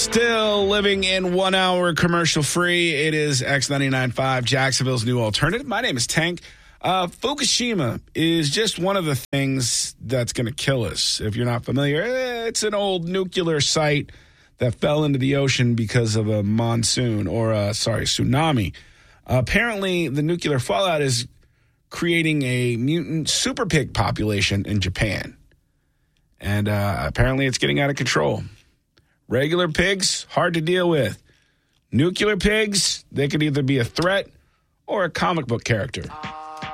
Still living in 1 hour commercial free. It is X99.5, Jacksonville's new alternative. My name is Tank. Fukushima is just one of the things that's going to kill us. If you're not familiar, it's an old nuclear site that fell into the ocean because of a tsunami. Apparently, the nuclear fallout is creating a mutant super pig population in Japan. And apparently it's getting out of control. Regular pigs, hard to deal with. Nuclear pigs, they could either be a threat or a comic book character.